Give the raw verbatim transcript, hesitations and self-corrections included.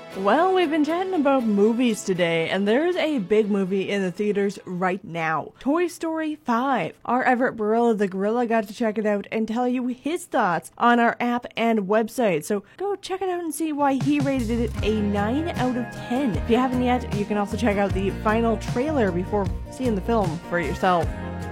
Well, we've been chatting about movies today, and there's a big movie in the theaters right now. Toy Story five. Our Everett Barilla the Gorilla got to check it out and tell you his thoughts on our app and website. So go check it out and see why he rated it a nine out of ten. If you haven't yet, you can also check out the final trailer before seeing the film for yourself.